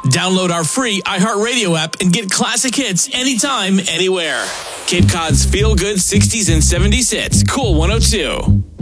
Download our free iHeartRadio app and get classic hits anytime, anywhere. Cape Cod's feel-good 60s and 70s hits. Cool 102.